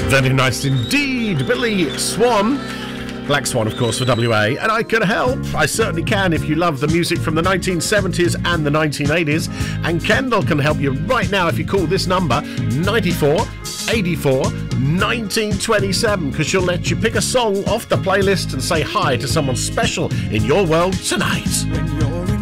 Very nice indeed, Billy Swan. Black Swan, of course, for WA. And I can help. I certainly can if you love the music from the 1970s and the 1980s. And Kendall can help you right now if you call this number, 94 84 1927, because she'll let you pick a song off the playlist and say hi to someone special in your world tonight.